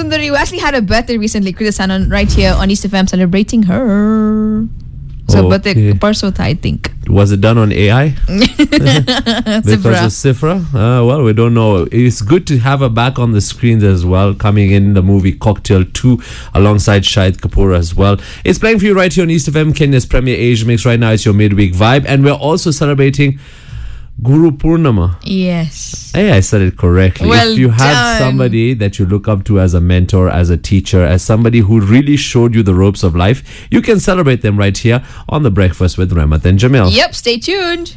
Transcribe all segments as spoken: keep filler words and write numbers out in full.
Sundari, who actually had a birthday recently, Krita Sanon, right here on East F M, celebrating her. So, Okay. birthday parso tha, I think. Was it done on A I? Because of Sifra? Uh, well, we don't know. It's good to have her back on the screens as well, coming in the movie Cocktail two alongside Shahid Kapoor as well. It's playing for you right here on East F M, Kenya's premier Asia mix. Right now it's your midweek vibe, and we're also celebrating Guru Purnama. Yes. Hey, I said it correctly. Well if you have done. somebody that you look up to as a mentor, as a teacher, as somebody who really showed you the ropes of life, you can celebrate them right here on The Breakfast with Ramat and Jamil. Yep, stay tuned.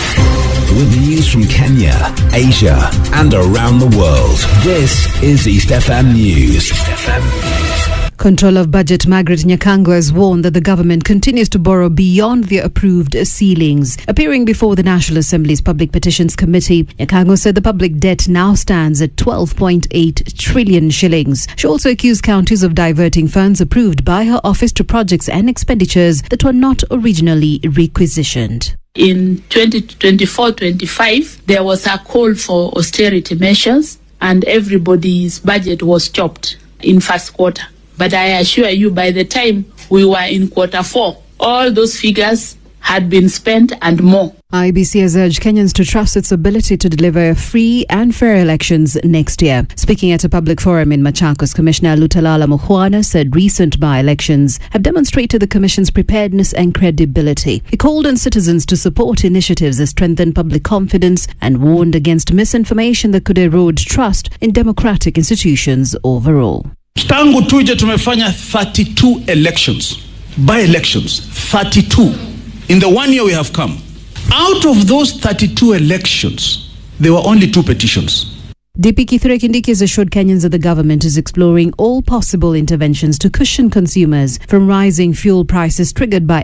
With news from Kenya, Asia, and around the world, this is East F M News. East F M News. Controller of Budget Margaret Nyakango has warned that the government continues to borrow beyond the approved ceilings. Appearing before the National Assembly's Public Petitions Committee, Nyakango said the public debt now stands at twelve point eight trillion shillings. She also accused counties of diverting funds approved by her office to projects and expenditures that were not originally requisitioned. In twenty twenty-four twenty-five, there was a call for austerity measures and everybody's budget was chopped in first quarter. But I assure you, by the time we were in quarter four, all those figures had been spent and more. I B C has urged Kenyans to trust its ability to deliver free and fair elections next year. Speaking at a public forum in Machakos, Commissioner Lutalala Mukhwana said recent by-elections have demonstrated the Commission's preparedness and credibility. He called on citizens to support initiatives that strengthen public confidence and warned against misinformation that could erode trust in democratic institutions overall. Tangu tuje tumefanya thirty-two elections, by-elections, thirty-two. In the one year we have come, out of those thirty-two elections, there were only two petitions. D P Kithure Kindiki has assured Kenyans that the government is exploring all possible interventions to cushion consumers from rising fuel prices triggered by